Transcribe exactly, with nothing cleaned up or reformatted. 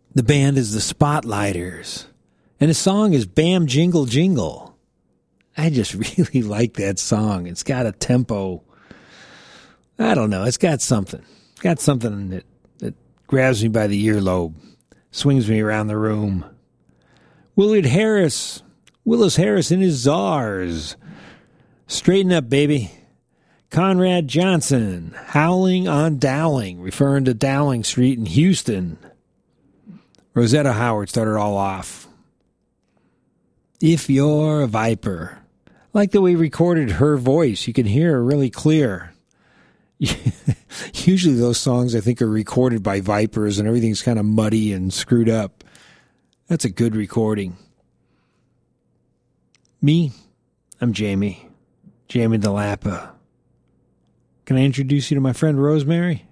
The band is the Spotlighters, and the song is Bam Jingle Jingle. I just really like that song. It's got a tempo. I don't know. It's got something. It's got something that, that grabs me by the earlobe, swings me around the room. Willard Harris, Willis Harris and his Czars. Straighten up, baby. Conrad Johnson, Howling on Dowling, referring to Dowling Street in Houston. Rosetta Howard started all off. If You're a Viper. I like the way we recorded her voice. You can hear her really clear. Usually those songs, I think, are recorded by Vipers and everything's kind of muddy and screwed up. That's a good recording. Me, I'm Jamie. Jamie DeLappa. Can I introduce you to my friend Rosemary?